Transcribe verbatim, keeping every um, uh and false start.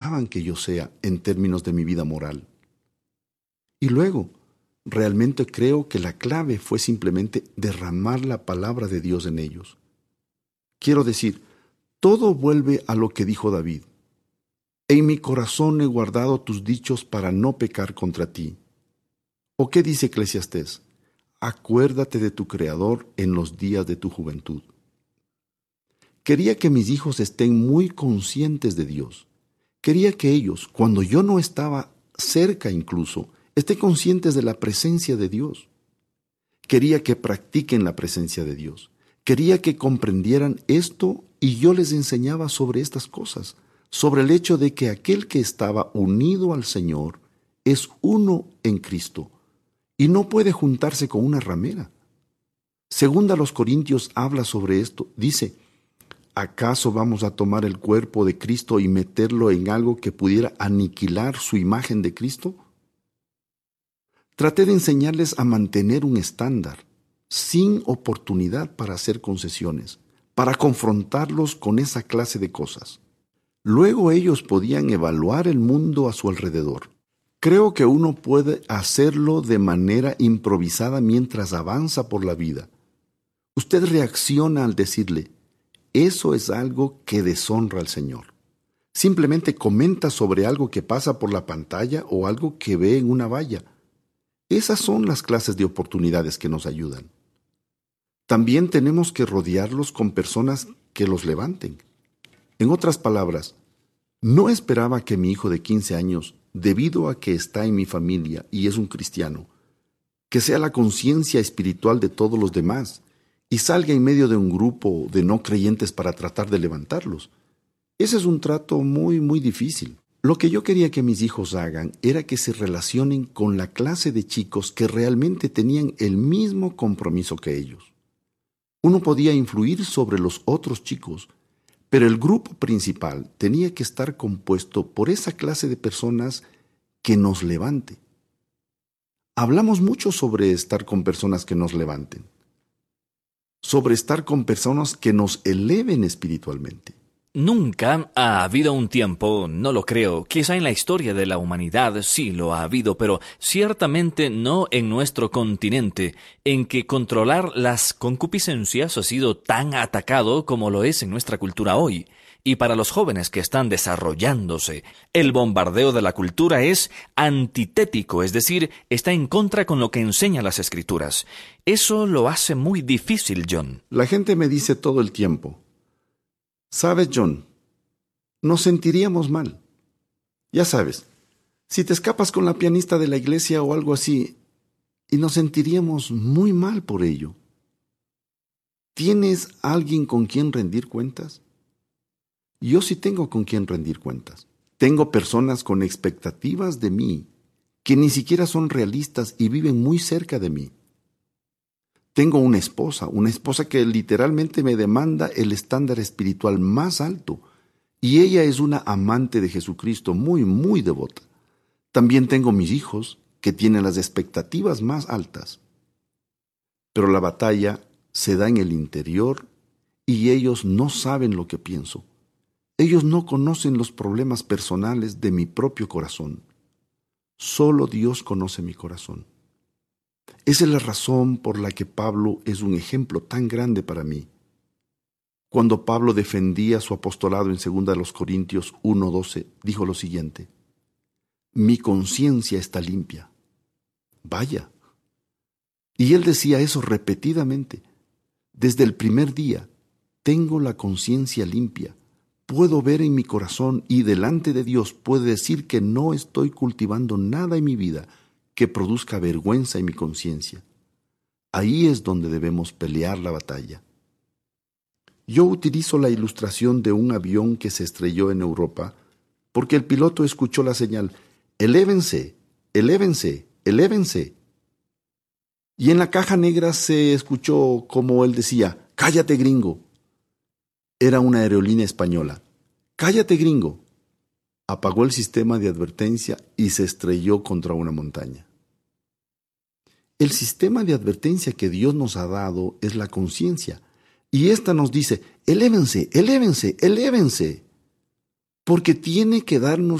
esperaban que yo sea en términos de mi vida moral. Y luego, realmente creo que la clave fue simplemente derramar la palabra de Dios en ellos. Quiero decir, todo vuelve a lo que dijo David. En mi corazón he guardado tus dichos para no pecar contra ti. ¿O qué dice Eclesiastés? Acuérdate de tu Creador en los días de tu juventud. Quería que mis hijos estén muy conscientes de Dios. Quería que ellos, cuando yo no estaba cerca incluso, estén conscientes de la presencia de Dios. Quería que practiquen la presencia de Dios. Quería que comprendieran esto y yo les enseñaba sobre estas cosas, sobre el hecho de que aquel que estaba unido al Señor es uno en Cristo y no puede juntarse con una ramera. Segunda los Corintios habla sobre esto. Dice, ¿acaso vamos a tomar el cuerpo de Cristo y meterlo en algo que pudiera aniquilar su imagen de Cristo? Traté de enseñarles a mantener un estándar, sin oportunidad para hacer concesiones, para confrontarlos con esa clase de cosas. Luego ellos podían evaluar el mundo a su alrededor. Creo que uno puede hacerlo de manera improvisada mientras avanza por la vida. Usted reacciona al decirle, eso es algo que deshonra al Señor. Simplemente comenta sobre algo que pasa por la pantalla o algo que ve en una valla. Esas son las clases de oportunidades que nos ayudan. También tenemos que rodearlos con personas que los levanten. En otras palabras, no esperaba que mi hijo de quince años, debido a que está en mi familia y es un cristiano, que sea la conciencia espiritual de todos los demás y salga en medio de un grupo de no creyentes para tratar de levantarlos. Ese es un trato muy, muy difícil. Lo que yo quería que mis hijos hagan era que se relacionen con la clase de chicos que realmente tenían el mismo compromiso que ellos. Uno podía influir sobre los otros chicos, pero el grupo principal tenía que estar compuesto por esa clase de personas que nos levante. Hablamos mucho sobre estar con personas que nos levanten, sobre estar con personas que nos eleven espiritualmente. Nunca ha habido un tiempo, no lo creo, quizá en la historia de la humanidad sí lo ha habido, pero ciertamente no en nuestro continente, en que controlar las concupiscencias ha sido tan atacado como lo es en nuestra cultura hoy. Y para los jóvenes que están desarrollándose, el bombardeo de la cultura es antitético, es decir, está en contra con lo que enseñan las Escrituras. Eso lo hace muy difícil, John. La gente me dice todo el tiempo, ¿sabes, John? Nos sentiríamos mal. Ya sabes, si te escapas con la pianista de la iglesia o algo así, y nos sentiríamos muy mal por ello. ¿Tienes alguien con quien rendir cuentas? Yo sí tengo con quien rendir cuentas. Tengo personas con expectativas de mí, que ni siquiera son realistas y viven muy cerca de mí. Tengo una esposa, una esposa que literalmente me demanda el estándar espiritual más alto, y ella es una amante de Jesucristo muy, muy devota. También tengo mis hijos, que tienen las expectativas más altas. Pero la batalla se da en el interior y ellos no saben lo que pienso. Ellos no conocen los problemas personales de mi propio corazón. Solo Dios conoce mi corazón. Esa es la razón por la que Pablo es un ejemplo tan grande para mí. Cuando Pablo defendía su apostolado en segunda de los Corintios uno doce, dijo lo siguiente: mi conciencia está limpia. Vaya. Y él decía eso repetidamente. Desde el primer día, tengo la conciencia limpia. Puedo ver en mi corazón y delante de Dios puedo decir que no estoy cultivando nada en mi vida que produzca vergüenza en mi conciencia. Ahí es donde debemos pelear la batalla. Yo utilizo la ilustración de un avión que se estrelló en Europa porque el piloto escuchó la señal: elévense, elévense, elévense. Y en la caja negra se escuchó como él decía: cállate, gringo. Era una aerolínea española. Cállate, gringo. Apagó el sistema de advertencia y se estrelló contra una montaña. El sistema de advertencia que Dios nos ha dado es la conciencia. Y esta nos dice: elévense, elévense, elévense. Porque tiene que darnos